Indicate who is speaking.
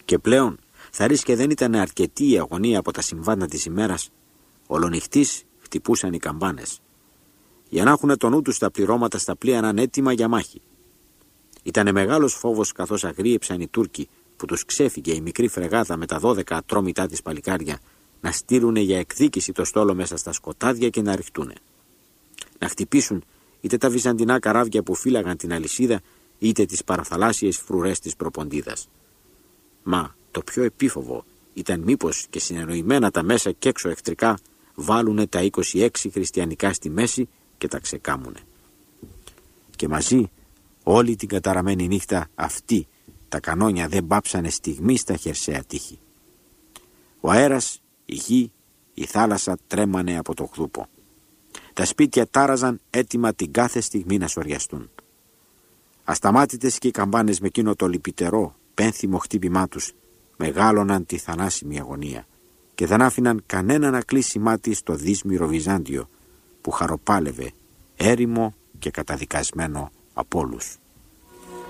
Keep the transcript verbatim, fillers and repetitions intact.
Speaker 1: Και πλέον θα ρίσκε δεν ήταν αρκετή η αγωνία από τα συμβάντα της ημέρας, ολονυχτής χτυπούσαν οι καμπάνες. Για να έχουν το νου τους τα πληρώματα στα πλοία να είναι έτοιμα για μάχη. Ήτανε μεγάλος φόβος καθώς αγρίεψαν οι Τούρκοι που τους ξέφυγε η μικρή φρεγάδα με τα δώδεκα ατρόμητά της παλικάρια να στείλουνε για εκδίκηση το στόλο μέσα στα σκοτάδια και να ρηχτούνε. Να χτυπήσουν είτε τα βυζαντινά καράβια που φύλαγαν την αλυσίδα είτε τις παραθαλάσσιες φρουρές της Προποντίδας. Μα το πιο επίφοβο ήταν μήπως και συνεννοημένα τα μέσα και έξω εχθρικά βάλουνε τα είκοσι έξι χριστιανικά στη μέση και τα ξεκάμουνε. Και μαζί όλη την καταραμένη νύχτα αυτή τα κανόνια δεν πάψανε στιγμή στα χερσαία τείχη. Ο αέρας, η γη, η θάλασσα τρέμανε από το χδούπο. Τα σπίτια τάραζαν έτοιμα την κάθε στιγμή να σοριαστούν. Ασταμάτητες και οι καμπάνες με εκείνο το λυπητερό, πένθυμο χτύπημά τους μεγάλωναν τη θανάσιμη αγωνία και δεν άφηναν κανένα να κλείσει μάτι στο δύσμυρο Βυζάντιο που χαροπάλευε έρημο και καταδικασμένο από όλους.